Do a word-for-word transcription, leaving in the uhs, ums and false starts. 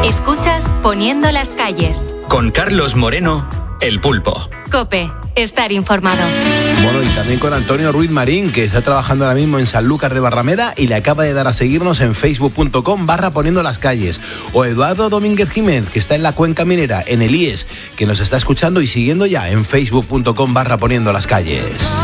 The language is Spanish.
Escuchas Poniendo las calles. Con Carlos Moreno, El Pulpo. COPE, estar informado. Bueno, y también con Antonio Ruiz Marín, que está trabajando ahora mismo en Sanlúcar de Barrameda y le acaba de dar a seguirnos en facebook.com barra Poniendo las calles. O Eduardo Domínguez Jiménez, que está en la Cuenca Minera, en el I E S, que nos está escuchando y siguiendo ya en facebook.com barra Poniendo las calles.